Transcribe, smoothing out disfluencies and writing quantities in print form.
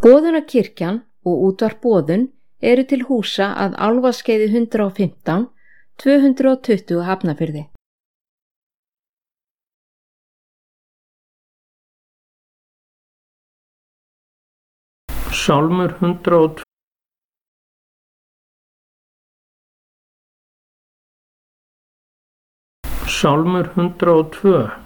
Boðunarkirkjan og útvarp Boðun eru til húsa að Álfaskeiði 115, 220 Hafnarfirði. Sálmur 102. Sálmur 102.